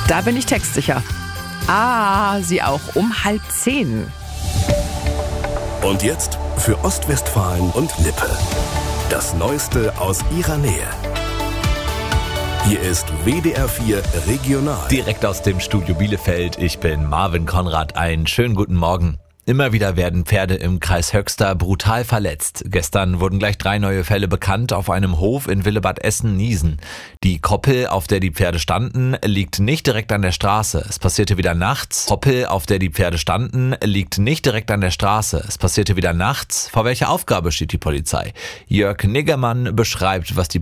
Da bin ich textsicher. Ah, Sie auch um 9:30. Und jetzt für Ostwestfalen und Lippe. Das Neueste aus ihrer Nähe. Hier ist WDR 4 Regional. Direkt aus dem Studio Bielefeld. Ich bin Marvin Konrad. Einen schönen guten Morgen. Immer wieder werden Pferde im Kreis Höxter brutal verletzt. Gestern wurden gleich 3 neue Fälle bekannt auf einem Hof in Willebadessen-Niesen. Die Koppel, auf der die Pferde standen, liegt nicht direkt an der Straße. Es passierte wieder nachts. Vor welcher Aufgabe steht die Polizei? Jörg Niggermann beschreibt, was die